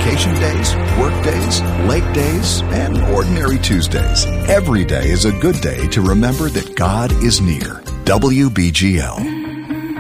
vacation days, work days, late days, and ordinary Tuesdays. Every day is a good day to remember that God is near. WBGL.